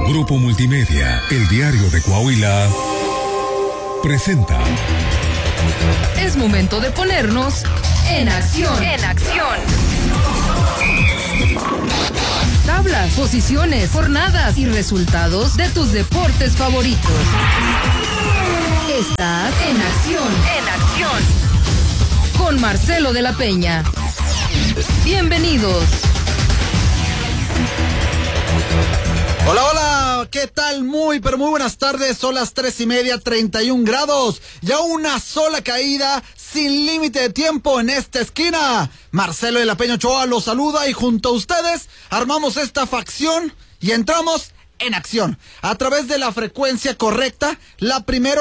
Grupo Multimedia, el diario de Coahuila, presenta. Es momento de ponernos en acción. Tablas, posiciones, jornadas y resultados de tus deportes favoritos. Estás en acción. Con Marcelo de la Peña. Bienvenidos. Hola, ¿qué tal? Muy buenas tardes, son las 3:30, 31 grados, ya una sola caída, sin límite de tiempo en esta esquina. Marcelo de la Peña Ochoa los saluda y junto a ustedes armamos esta facción y entramos en acción, a través de la frecuencia correcta, la primera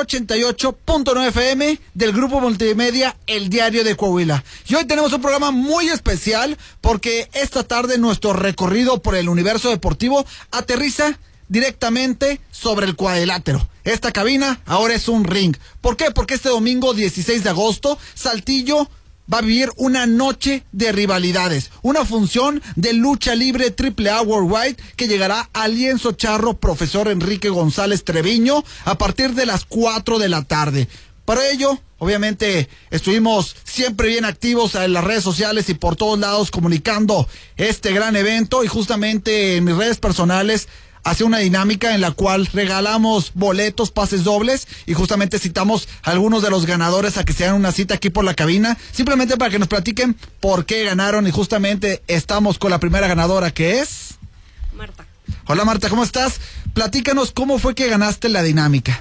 88.9 FM del Grupo Multimedia, el diario de Coahuila. Y hoy tenemos un programa muy especial porque esta tarde nuestro recorrido por el universo deportivo aterriza directamente sobre el cuadrilátero. Esta cabina ahora es un ring. ¿Por qué? Porque este domingo 16 de agosto, Saltillo va a vivir una noche de rivalidades, una función de lucha libre AAA Worldwide que llegará al lienzo charro Profesor Enrique González Treviño a partir de las 4 de la tarde. Para ello, obviamente, estuvimos siempre bien activos en las redes sociales y por todos lados comunicando este gran evento, y justamente en mis redes personales hace una dinámica en la cual regalamos boletos, pases dobles, y justamente citamos a algunos de los ganadores a que se hagan una cita aquí por la cabina, simplemente para que nos platiquen por qué ganaron, y justamente estamos con la primera ganadora, que es Marta. Hola Marta, ¿cómo estás? Platícanos cómo fue que ganaste la dinámica.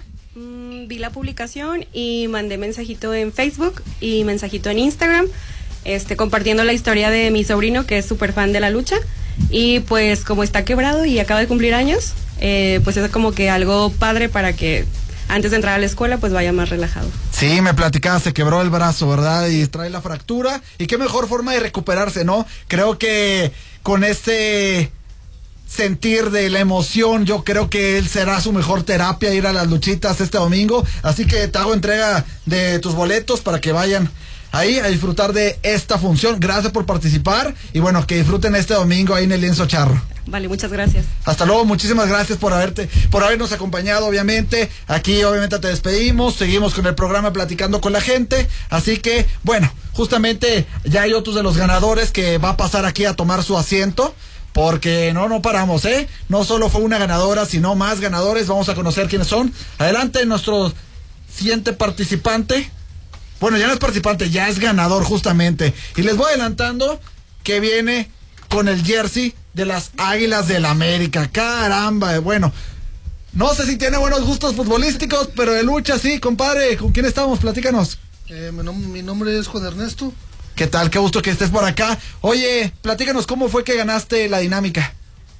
Vi la publicación y mandé mensajito en Facebook y mensajito en Instagram, compartiendo la historia de mi sobrino, que es súper fan de la lucha. Y pues como está quebrado y acaba de cumplir años, pues es como que algo padre para que antes de entrar a la escuela pues vaya más relajado. Sí, me platicaba, se quebró el brazo, ¿verdad? Y trae la fractura, y qué mejor forma de recuperarse, ¿no? Creo que con este sentir de la emoción, yo creo que él será su mejor terapia, ir a las luchitas este domingo, así que te hago entrega de tus boletos para que vayan ahí a disfrutar de esta función. Gracias por participar y bueno, que disfruten este domingo ahí en el lienzo charro. Vale, muchas gracias. Hasta luego, muchísimas gracias por habernos acompañado, obviamente. Aquí obviamente te despedimos, seguimos con el programa platicando con la gente, así que bueno, justamente ya hay otros de los ganadores que va a pasar aquí a tomar su asiento, porque no paramos, no solo fue una ganadora, sino más ganadores. Vamos a conocer quiénes son. Adelante, nuestro siguiente participante. Bueno, ya no es participante, ya es ganador justamente. Y les voy adelantando que viene con el jersey de las Águilas del América. Caramba, bueno. No sé si tiene buenos gustos futbolísticos, pero de lucha sí, compadre. ¿Con quién estamos? Platícanos. Mi nombre es Juan Ernesto. ¿Qué tal? Qué gusto que estés por acá. Oye, platícanos cómo fue que ganaste la dinámica.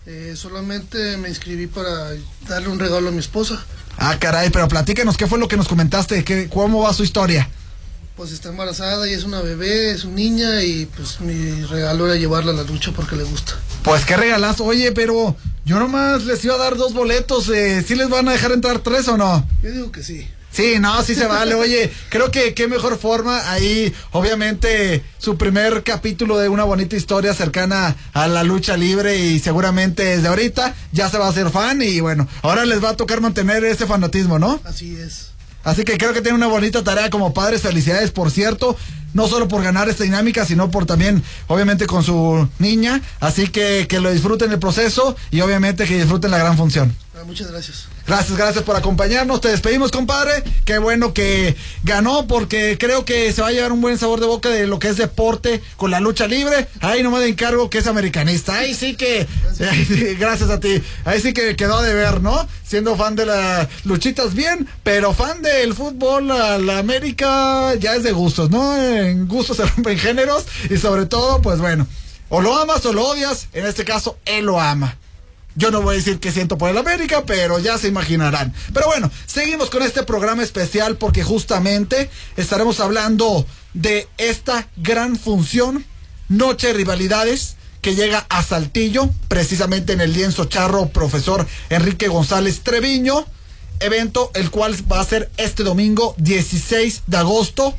Solamente me inscribí para darle un regalo a mi esposa. Ah, caray, pero platícanos, ¿qué fue lo que nos comentaste? ¿Cómo va su historia? Pues está embarazada y es una bebé, es una niña, y pues mi regalo era llevarla a la lucha porque le gusta. Pues qué regalazo. Oye, pero yo nomás les iba a dar 2 boletos, ¿sí les van a dejar entrar 3 o no? Yo digo que sí. Sí, no, sí se vale. Oye, creo que qué mejor forma ahí, obviamente, su primer capítulo de una bonita historia cercana a la lucha libre, y seguramente desde ahorita ya se va a hacer fan, y bueno, ahora les va a tocar mantener ese fanatismo, ¿no? Así es. Así que creo que tiene una bonita tarea como padres. Felicidades, por cierto, no solo por ganar esta dinámica, sino por también, obviamente, con su niña. Así que lo disfruten el proceso y obviamente que disfruten la gran función. Muchas gracias. Gracias por acompañarnos. Te despedimos, compadre. Qué bueno que ganó, porque creo que se va a llevar un buen sabor de boca de lo que es deporte con la lucha libre. Ahí nomás le encargo que es americanista. Ahí sí que... Gracias a ti. Ahí sí que quedó de ver, ¿no? Siendo fan de las luchitas, bien, pero fan del fútbol, la América ya es de gustos, ¿no? En gustos se rompen géneros, y sobre todo, pues bueno, o lo amas o lo odias. En este caso, él lo ama. Yo no voy a decir que siento por el América, pero ya se imaginarán. Pero bueno, seguimos con este programa especial porque justamente estaremos hablando de esta gran función, Noche de Rivalidades, que llega a Saltillo, precisamente en el lienzo charro Profesor Enrique González Treviño, evento el cual va a ser este domingo 16 de agosto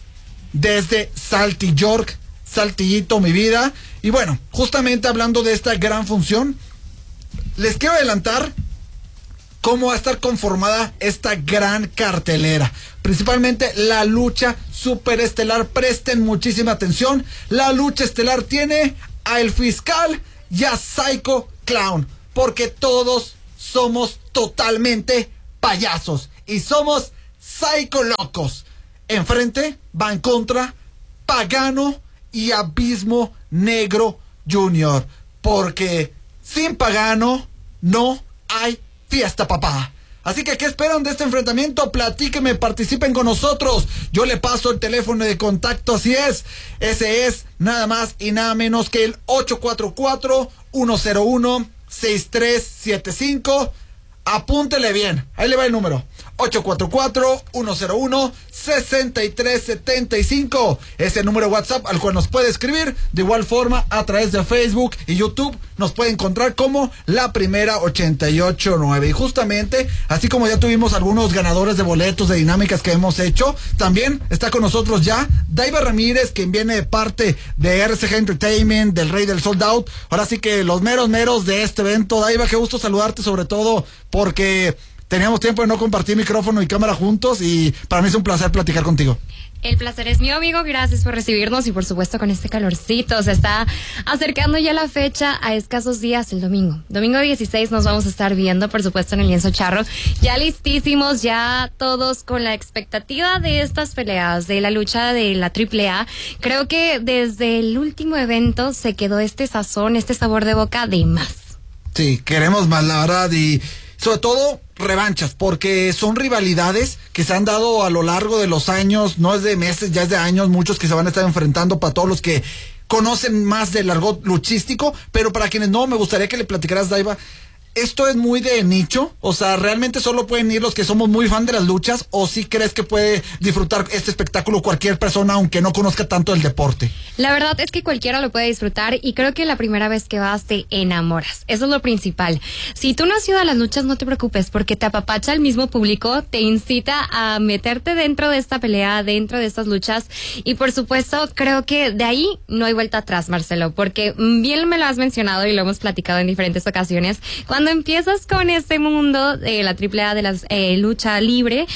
desde Saltillito, mi vida. Y bueno, justamente hablando de esta gran función, les quiero adelantar cómo va a estar conformada esta gran cartelera. Principalmente la lucha superestelar. Presten muchísima atención. La lucha estelar tiene a El Fiscal y a Psycho Clown, porque todos somos totalmente payasos y somos psycho locos. Enfrente van contra Pagano y Abismo Negro Jr., porque sin Pagano no hay fiesta, papá. Así que, ¿qué esperan de este enfrentamiento? Platíquenme, participen con nosotros. Yo le paso el teléfono de contacto, así es. Ese es nada más y nada menos que el 844-101-6375. Apúntele bien, ahí le va el número. 844-101-6375. Es el número de WhatsApp al cual nos puede escribir. De igual forma, a través de Facebook y YouTube nos puede encontrar como La Primera 889. Y justamente, así como ya tuvimos algunos ganadores de boletos de dinámicas que hemos hecho, también está con nosotros ya Daiva Ramírez, quien viene de parte de RCG Entertainment, del Rey del Sold Out. Ahora sí que los meros de este evento. Daiva, qué gusto saludarte, sobre todo porque teníamos tiempo de no compartir micrófono y cámara juntos, y para mí es un placer platicar contigo. El placer es mío, amigo. Gracias por recibirnos y por supuesto con este calorcito. Se está acercando ya la fecha, a escasos días, el domingo. Domingo 16 nos vamos a estar viendo, por supuesto, en el Lienzo Charro. Ya listísimos, ya todos con la expectativa de estas peleas, de la lucha de la AAA. Creo que desde el último evento se quedó este sazón, este sabor de boca de más. Sí, queremos más, la verdad, y sobre todo revanchas, porque son rivalidades que se han dado a lo largo de los años, no es de meses, ya es de años, muchos que se van a estar enfrentando. Para todos los que conocen más del argot luchístico, pero para quienes no, me gustaría que le platicaras, Daiva, ¿esto es muy de nicho? O sea, ¿realmente solo pueden ir los que somos muy fan de las luchas, o sí crees que puede disfrutar este espectáculo cualquier persona, aunque no conozca tanto el deporte? La verdad es que cualquiera lo puede disfrutar, y creo que la primera vez que vas te enamoras. Eso es lo principal. Si tú no has ido a las luchas, no te preocupes, porque te apapacha el mismo público, te incita a meterte dentro de esta pelea, dentro de estas luchas, y por supuesto, creo que de ahí no hay vuelta atrás, Marcelo, porque bien me lo has mencionado y lo hemos platicado en diferentes ocasiones. Cuando empiezas con este mundo de la AAA, de la lucha libre,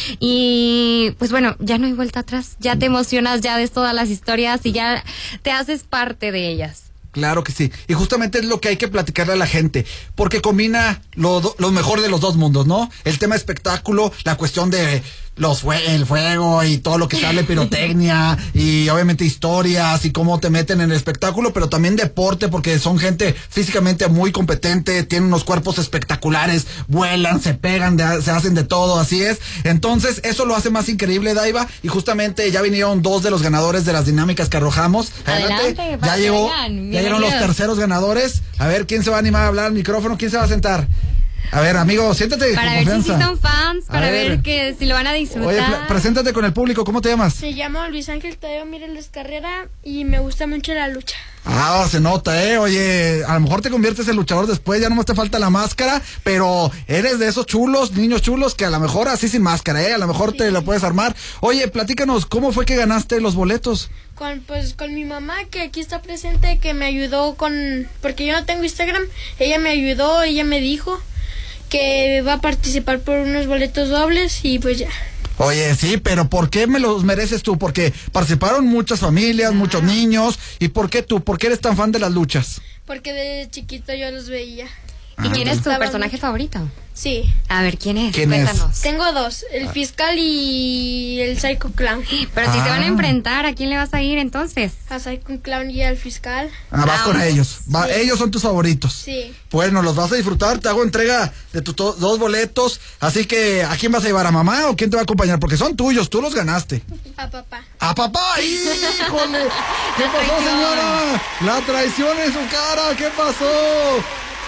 y pues bueno, ya no hay vuelta atrás, ya te emocionas, ya ves todas las historias y ya te haces parte de ellas. Claro que sí, y justamente es lo que hay que platicarle a la gente, porque combina lo mejor de los dos mundos, ¿no? El tema espectáculo, la cuestión de el fuego y todo lo que sale, pirotecnia, y obviamente historias y cómo te meten en el espectáculo, pero también deporte, porque son gente físicamente muy competente, tienen unos cuerpos espectaculares, vuelan, se pegan, se hacen de todo, así es. Entonces eso lo hace más increíble, Daiva, y justamente ya vinieron dos de los ganadores de las dinámicas que arrojamos. Adelante, ya llegaron los terceros ganadores. A ver, ¿quién se va a animar a hablar al micrófono? ¿Quién se va a sentar? A ver, amigo, siéntate para con ver confianza. Si son fans, para ver que si lo van a disfrutar. Oye, preséntate con el público, ¿cómo te llamas? Me llamo Luis Ángel Tadeo Mireles Carrera y me gusta mucho la lucha. Ah, se nota, oye, a lo mejor te conviertes en luchador después, ya nomás te falta la máscara, pero eres de esos chulos, niños chulos, que a lo mejor así sin máscara, a lo mejor te lo puedes armar. Oye, platícanos, ¿cómo fue que ganaste los boletos? Con mi mamá, que aquí está presente, que me ayudó porque yo no tengo Instagram, ella me ayudó, ella me dijo que va a participar por unos boletos dobles y pues ya. Oye, sí, pero ¿por qué me los mereces tú? Porque participaron muchas familias, muchos niños. ¿Y por qué tú? ¿Por qué eres tan fan de las luchas? Porque de chiquito yo los veía. ¿Y quién es tu personaje favorito? Sí. A ver, ¿quién es? Cuéntanos. Tengo dos, el Fiscal y el Psycho Clown. Pero si se van a enfrentar, ¿a quién le vas a ir entonces? A Psycho Clown y al Fiscal. Vas con ellos. Sí. Ellos son tus favoritos. Sí. Bueno, los vas a disfrutar, te hago entrega de tus dos boletos. Así que, ¿a quién vas a llevar? ¿A mamá o quién te va a acompañar? Porque son tuyos, tú los ganaste. A papá. ¡A papá! ¡Híjole! ¿Qué pasó, señora? La traición en su cara, ¿qué pasó?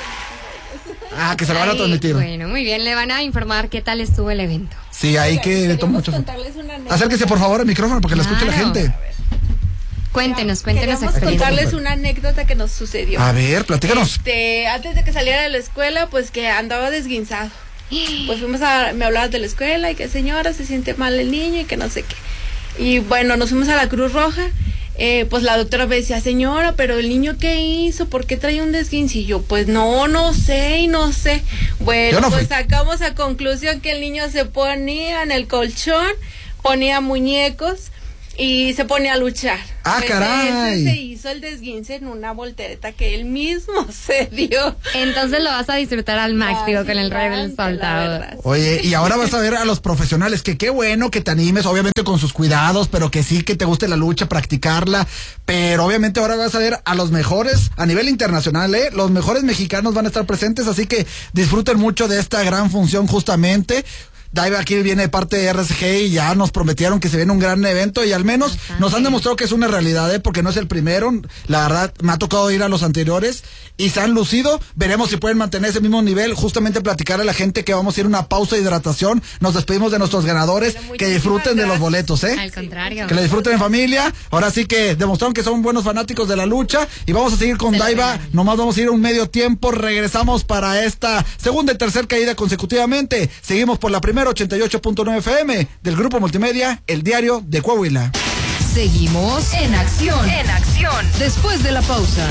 Que se lo van a transmitir. Bueno, muy bien, le van a informar qué tal estuvo el evento. Sí, ahí que toma mucho. Acérquese por favor al micrófono porque lo escuche la gente. Cuéntenos. Queremos contarles una anécdota que nos sucedió. A ver, platícanos. Antes de que saliera de la escuela, pues que andaba desguinzado. Pues me hablaba de la escuela y que señora, se siente mal el niño y que no sé qué. Y bueno, nos fuimos a la Cruz Roja. Pues la doctora me decía, señora, pero el niño ¿qué hizo? ¿Por qué trae un desguince? Y yo, pues no sé. Bueno, pues sacamos a conclusión que el niño se ponía en el colchón, ponía muñecos y se ponía a luchar. ¡Ah, pues caray! Él se hizo el desguince en una voltereta que él mismo se dio. Entonces lo vas a disfrutar al máximo con el Rey del Soltado. Oye, y ahora vas a ver a los profesionales, que qué bueno que te animes, obviamente con sus cuidados, pero que sí que te guste la lucha, practicarla, pero obviamente ahora vas a ver a los mejores a nivel internacional, los mejores mexicanos van a estar presentes, así que disfruten mucho de esta gran función justamente. Daiva aquí viene de parte de RSG y ya nos prometieron que se viene un gran evento y al menos nos han demostrado que es una realidad, porque no es el primero. La verdad, me ha tocado ir a los anteriores y se han lucido. Veremos si pueden mantener ese mismo nivel. Justamente platicar a la gente que vamos a ir a una pausa de hidratación. Nos despedimos de nuestros ganadores. Que disfruten de los boletos, Al contrario. Que le disfruten en familia. Ahora sí que demostraron que son buenos fanáticos de la lucha y vamos a seguir con Daiva. Nomás vamos a ir a un medio tiempo. Regresamos para esta segunda y tercera caída consecutivamente. Seguimos por la primera 88.9 FM del Grupo Multimedia, El Diario de Coahuila. Seguimos en acción. En acción. Después de la pausa.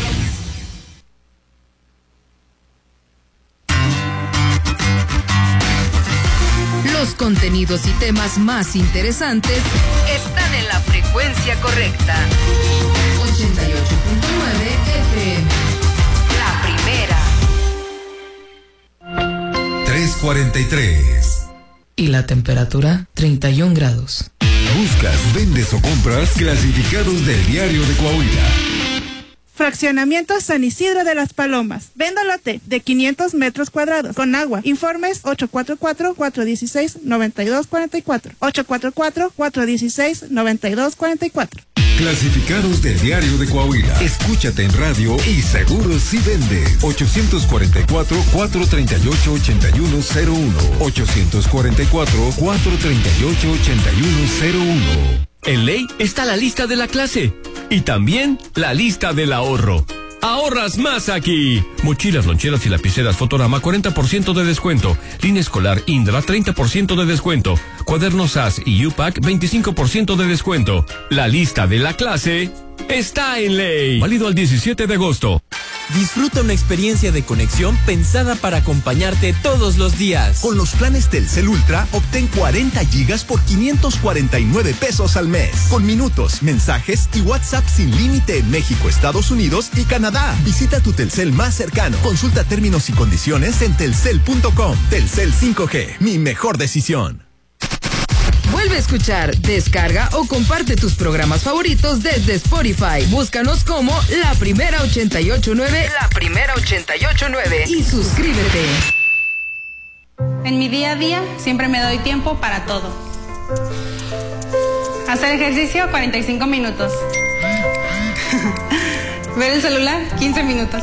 Los contenidos y temas más interesantes están en la frecuencia correcta. 88.9 FM. La primera. 3:43. Y la temperatura, 31 grados. Buscas, vendes o compras clasificados del Diario de Coahuila. Fraccionamiento San Isidro de las Palomas. Vendo lote de 500 metros cuadrados con agua. Informes 844-416-9244. 844-416-9244. Clasificados del Diario de Coahuila. Escúchate en radio y seguro si vendes. 844-438-8101. 844-438-8101. En ley está la lista de la clase y también la lista del ahorro. Ahorras más aquí. Mochilas, loncheras y lapiceras Fotorama 40% de descuento. Línea escolar Indra 30% de descuento. Cuadernos SAS y UPAC 25% de descuento. La lista de la clase está en ley. Válido al 17 de agosto. Disfruta una experiencia de conexión pensada para acompañarte todos los días. Con los planes Telcel Ultra, obtén 40 gigas por 549 pesos al mes. Con minutos, mensajes y WhatsApp sin límite en México, Estados Unidos y Canadá. Visita tu Telcel más cercano. Consulta términos y condiciones en telcel.com. Telcel 5G, mi mejor decisión. Vuelve a escuchar, descarga o comparte tus programas favoritos desde Spotify. Búscanos como La Primera 88.9. La Primera 88.9. Y suscríbete. En mi día a día siempre me doy tiempo para todo. Hacer ejercicio 45 minutos. Ver el celular 15 minutos.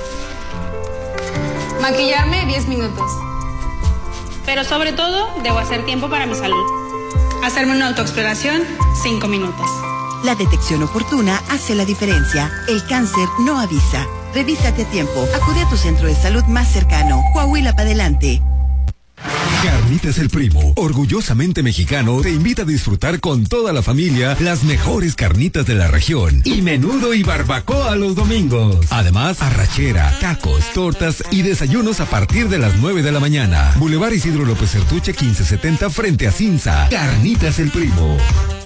Maquillarme 10 minutos. Pero sobre todo debo hacer tiempo para mi salud. Hacerme una autoexploración, 5 minutos. La detección oportuna hace la diferencia. El cáncer no avisa. Revísate a tiempo. Acude a tu centro de salud más cercano. Coahuila para adelante. Carnitas El Primo, orgullosamente mexicano, te invita a disfrutar con toda la familia las mejores carnitas de la región. Y menudo y barbacoa los domingos. Además, arrachera, tacos, tortas y desayunos a partir de las 9 de la mañana. Boulevard Isidro López Certuche 1570 frente a Cinza. Carnitas El Primo.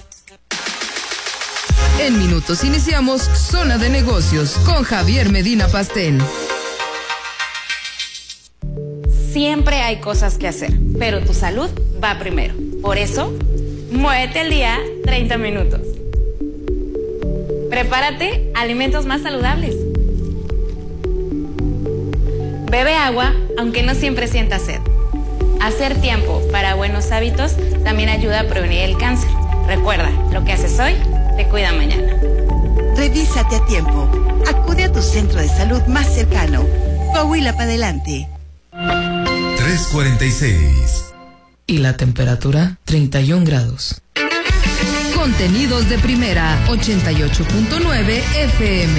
En minutos iniciamos Zona de Negocios con Javier Medina Pastén. Siempre hay cosas que hacer, pero tu salud va primero. Por eso, muévete al día 30 minutos. Prepárate alimentos más saludables. Bebe agua, aunque no siempre sientas sed. Hacer tiempo para buenos hábitos también ayuda a prevenir el cáncer. Recuerda, lo que haces hoy te cuida mañana. Revísate a tiempo. Acude a tu centro de salud más cercano. Coahuila para adelante. 3:46. Y la temperatura, 31 grados. Contenidos de primera, 88.9 FM.